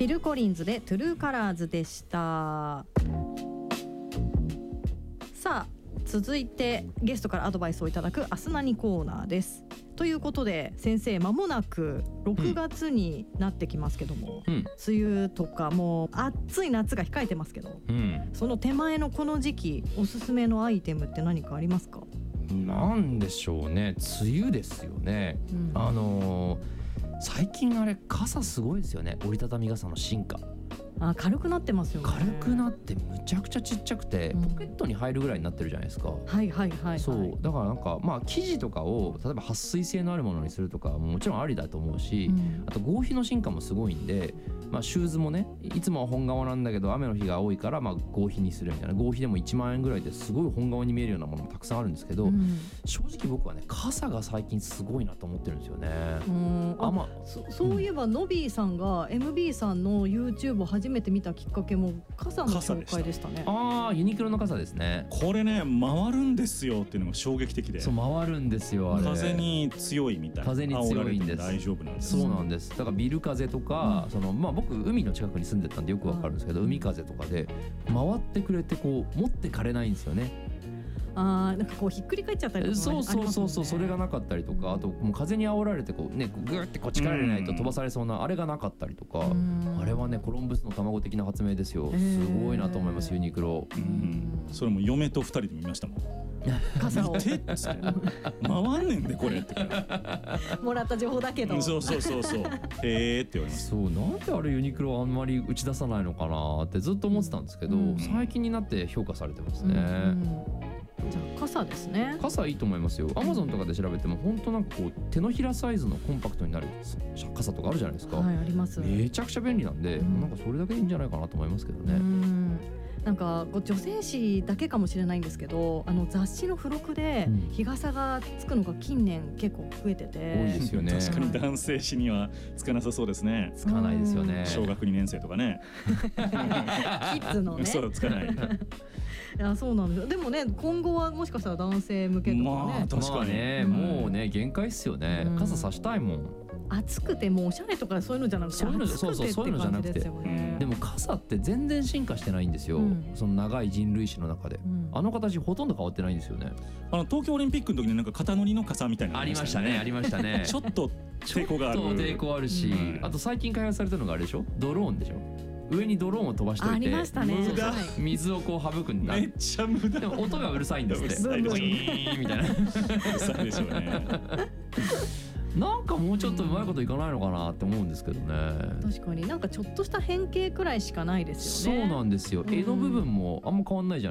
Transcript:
フィル・コリンズでトゥルーカラーズでした。さあ続いてゲストからアドバイスをいただくアスナニコーナーです。ということで先生、間もなく6月になってきますけども、梅雨とかもう暑い夏が控えてますけど、その手前のこの時期おすすめのアイテムって何かありますか？ なんでしょうね、梅雨ですよね、最近あれ傘すごいですよね。折りたたみ傘の進化、 軽くなってますよね。 軽くなってむちゃくちゃちっちゃくて、ポケットに入るぐらいになってるじゃないですか。そうだからなんか生地とかを例えば撥水性のあるものにするとかももちろんありだと思うし、あと合皮の進化もすごいんで、シューズもね、いつもは本革なんだけど雨の日が多いから合皮にするみたいな、合皮でも1万円ぐらいですごい本革に見えるようなものもたくさんあるんですけど、正直僕はね傘が最近すごいなと思ってるんですよね。 そういえばノビーさんが MB さんの YouTube を初めて見たきっかけも傘の紹介でしたね。 ユニクロの傘ですね。 これね回るんですよっていうのが衝撃的で。 そう回るんですよ、あれ風に強いみたいな。 風に強いんです。 大丈夫なんです。 そうなんです。だからビル風とか、僕海の近くに住んでたんでよくわかるんですけど、海風とかで回ってくれてこう持ってかれないんですよね。 なんかこうひっくり返っちゃったりとかもありますもんね。そうそれがなかったりとか、あともう風に煽られてこうねグーってこう力入れないと飛ばされそうなあれがなかったりとか、あれはねコロンブスの卵的な発明ですよ。すごいなと思いますユニクロ。 それも嫁と2人で見ましたもん。 傘を見てっつって回んねんでこれってもらった情報だけど。 そうへーって言われます。 そうなんであれユニクロあんまり打ち出さないのかなってずっと思ってたんですけど、最近になって評価されてますね。 じゃあ傘ですね。 傘いいと思いますよ。Amazon とかで調べても本当なんかこう手のひらサイズのコンパクトになる傘とかあるじゃないですか。 あります。 めちゃくちゃ便利なんで、なんかそれだけでいいんじゃないかなと思いますけどね。 なんか女性誌だけかもしれないんですけど、雑誌の付録で日傘がつくのが近年結構増えてて、 多いですよね。 確かに男性誌にはつかなさそうですね。 つかないですよね。 小学2年生とかねキッズのね。 そうつかない。 いやそうなんですよ。でもね今後はもしかしたら男性向けとかね。 確かにね、もうね限界っすよね。傘さしたいもん。 暑くてもうおしゃれとかそういうのじゃなくて、そういうのじゃなくて、 でも傘って全然進化してないんですよ、その長い人類史の中で、あの形ほとんど変わってないんですよね。 東京オリンピックの時になんか肩乗りの傘みたいなのありましたね。ありましたね。 ちょっと抵抗がある。 抵抗あるし、あと最近開発されたのがあれでしょ、ドローンでしょ。上にドローンを飛ばしておいて、水をこう省くんだ。 めっちゃ無駄。 でも音がうるさいんですって。 うるさいでしょうね。みたいな。 うるさいでしょうね。 なんかもうちょっとうまいこといかないのかなって思うんですけどね。 確かになんかちょっとした変形くらいしかないですよね。 そうなんですよ。柄の部分もあんま変わんないじゃないですか。